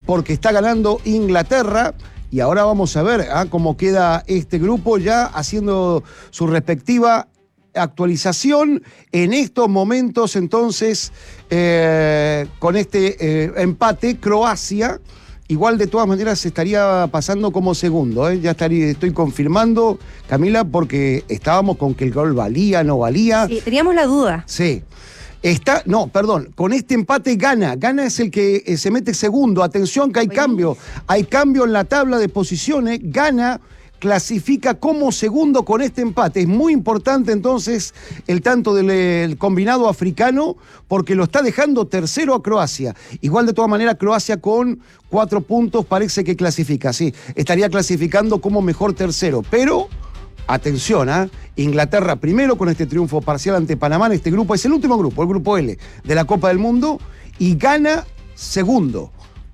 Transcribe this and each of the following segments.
porque está ganando Inglaterra. Y ahora vamos a ver cómo queda este grupo ya haciendo su respectiva actualización en estos momentos. Entonces, con este empate, Croacia, igual de todas maneras estaría pasando como segundo. Ya estoy confirmando, Camila, porque estábamos con que el gol valía, no valía. Sí, teníamos la duda. Sí. Con este empate gana es el que se mete segundo. Atención que hay cambio en la tabla de posiciones. Gana clasifica como segundo con este empate. Es muy importante entonces el tanto del combinado africano, porque lo está dejando tercero a Croacia. Igual de todas maneras Croacia con 4 puntos parece que clasifica, sí, estaría clasificando como mejor tercero, pero atención, Inglaterra primero con este triunfo parcial ante Panamá en este grupo. Es el último grupo, el grupo L de la Copa del Mundo, y gana segundo.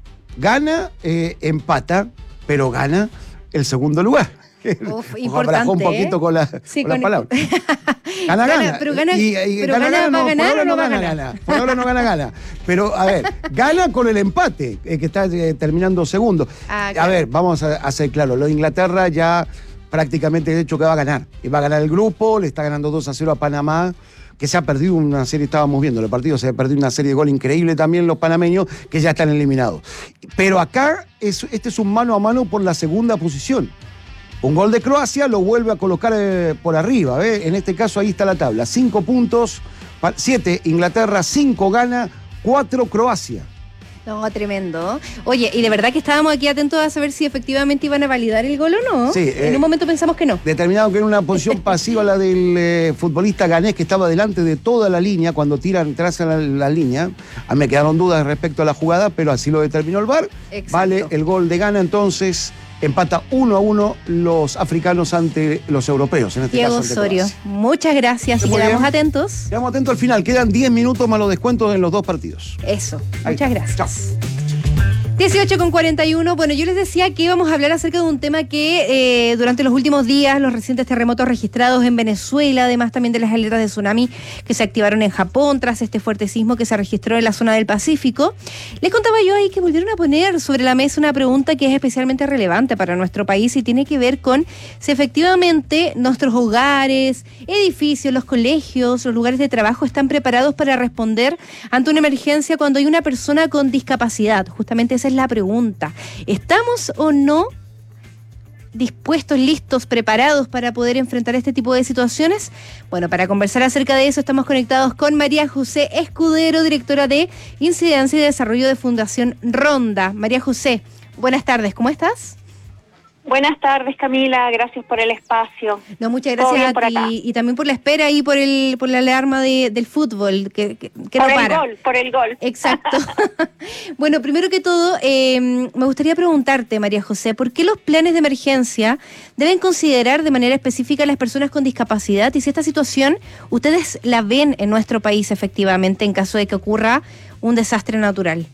Empata, pero gana el segundo lugar. Importante, un poquito con la palabra. Gana. Pero ¿va a ganar o no va a ganar? Por ahora no gana. Pero, a ver, gana con el empate, que está terminando segundo. Claro. A ver, vamos a hacer claro, lo de Inglaterra ya prácticamente de hecho que va a ganar. Y va a ganar el grupo, le está ganando 2-0 a Panamá, que se ha perdido una serie, estábamos viendo el partido, se ha perdido una serie de gol increíble también los panameños, que ya están eliminados. Pero acá, este es un mano a mano por la segunda posición. Un gol de Croacia lo vuelve a colocar por arriba, En este caso ahí está la tabla. 5 puntos, 7 Inglaterra, 5 gana, 4 Croacia. No, tremendo. Oye, y de verdad que estábamos aquí atentos a saber si efectivamente iban a validar el gol o no. Sí, en un momento pensamos que no. Determinado que era una posición pasiva la del futbolista ganés, que estaba delante de toda la línea cuando trazan la línea. Me quedaron dudas respecto a la jugada, pero así lo determinó el VAR. Exacto. Vale el gol de Ghana, entonces empata 1-1 los africanos ante los europeos. En este Diego caso, Osorio, muchas gracias y quedamos atentos. Quedamos atentos al final, quedan 10 minutos más los descuentos en los 2 partidos. Eso, Ahí. muchas gracias. Chao. 18:41. Bueno, yo les decía que íbamos a hablar acerca de un tema que durante los últimos días, los recientes terremotos registrados en Venezuela, además también de las alertas de tsunami que se activaron en Japón tras este fuerte sismo que se registró en la zona del Pacífico, les contaba yo ahí que volvieron a poner sobre la mesa una pregunta que es especialmente relevante para nuestro país y tiene que ver con si efectivamente nuestros hogares, edificios, los colegios, los lugares de trabajo están preparados para responder ante una emergencia cuando hay una persona con discapacidad. Justamente esa es la pregunta. ¿Estamos o no dispuestos, listos, preparados para poder enfrentar este tipo de situaciones? Bueno, para conversar acerca de eso estamos conectados con María José Escudero, directora de Incidencia y Desarrollo de Fundación Ronda. María José, buenas tardes, ¿cómo estás? Buenas tardes, Camila, gracias por el espacio. No, muchas gracias a ti y también por la espera y por la alarma del fútbol que no para. Por el gol. Exacto. Bueno, primero que todo, me gustaría preguntarte, María José, ¿por qué los planes de emergencia deben considerar de manera específica a las personas con discapacidad? Y si esta situación ustedes la ven en nuestro país efectivamente en caso de que ocurra un desastre natural.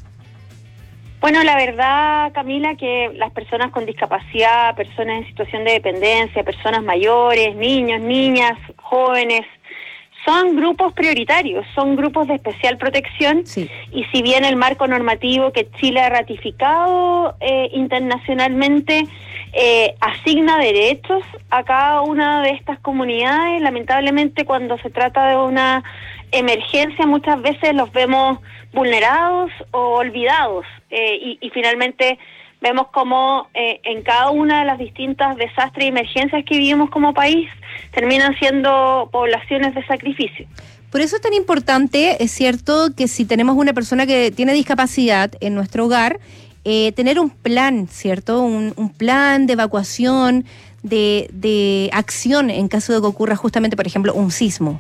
Bueno, la verdad, Camila, que las personas con discapacidad, personas en situación de dependencia, personas mayores, niños, niñas, jóvenes, son grupos prioritarios, son grupos de especial protección. Sí. Y si bien el marco normativo que Chile ha ratificado internacionalmente asigna derechos a cada una de estas comunidades, lamentablemente cuando se trata de una emergencia muchas veces los vemos vulnerados o olvidados y finalmente vemos cómo en cada una de las distintas desastres y emergencias que vivimos como país terminan siendo poblaciones de sacrificio. Por eso es tan importante, es cierto, que si tenemos una persona que tiene discapacidad en nuestro hogar, tener un plan, ¿cierto? Un plan de evacuación, de acción en caso de que ocurra justamente, por ejemplo, un sismo.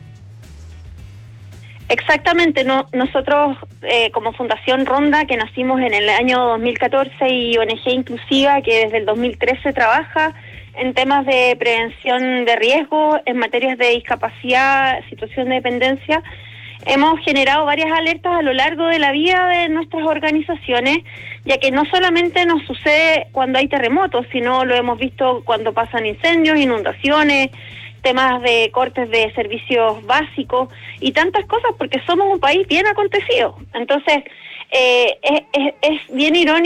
Exactamente, nosotros como Fundación Ronda, que nacimos en el año 2014 y ONG Inclusiva, que desde el 2013 trabaja en temas de prevención de riesgo, en materias de discapacidad, situación de dependencia, hemos generado varias alertas a lo largo de la vida de nuestras organizaciones, ya que no solamente nos sucede cuando hay terremotos, sino lo hemos visto cuando pasan incendios, inundaciones, temas de cortes de servicios básicos y tantas cosas, porque somos un país bien acontecido. Entonces, es bien irónico